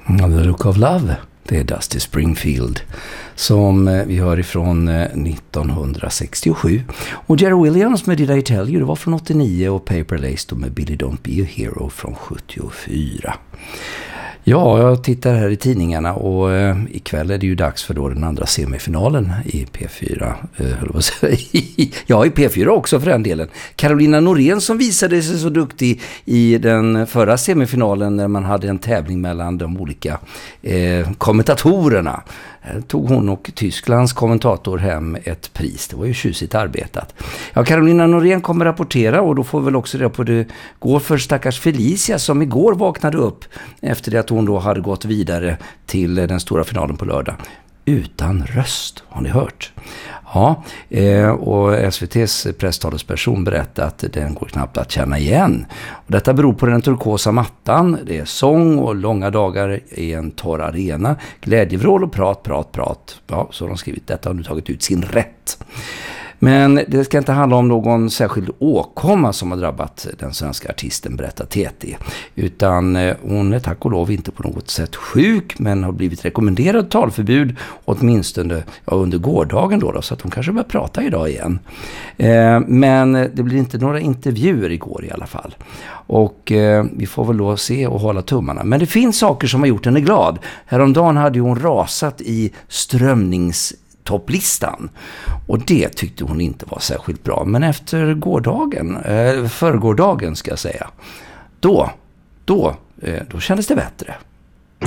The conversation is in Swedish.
The Look of Love, det är Dusty Springfield som vi hör ifrån 1967. Och Jerry Williams med Did I Tell You, det var från 89, och Paper Lace med Billy Don't Be a Hero från 74. Ja, jag tittar här i tidningarna och ikväll är det ju dags för då den andra semifinalen i P4. Ja, i P4 också för den delen. Carolina Norén som visade sig så duktig i den förra semifinalen när man hade en tävling mellan de olika kommentatorerna. Tog hon och Tysklands kommentator hem ett pris. Det var ju tjusigt arbetat. Ja, Carolina Norén kommer rapportera och då får vi väl också reda på det går för stackars Felicia som igår vaknade upp efter det att hon då hade gått vidare till den stora finalen på lördag. Utan röst, har ni hört? Ja, och SVT:s presstalesperson berättade att den går knappt att känna igen. Och detta beror på den turkosa mattan. Det är sång och långa dagar i en torr arena. Glädjevrål och prat. Ja, så har de skrivit. Detta har nu tagit ut sin rätt. Men det ska inte handla om någon särskild åkomma som har drabbat den svenska artisten, berättar TT. Utan hon är tack och lov inte på något sätt sjuk, men har blivit rekommenderad talförbud åtminstone under gårdagen då, så att hon kanske börjar prata idag igen. Men det blir inte några intervjuer igår i alla fall. Och vi får väl då se och hålla tummarna. Men det finns saker som har gjort henne glad. Häromdagen hade hon rasat i strömningstopplistan. Och det tyckte hon inte var särskilt bra. Men efter förrgårdagen ska jag säga, då kändes det bättre.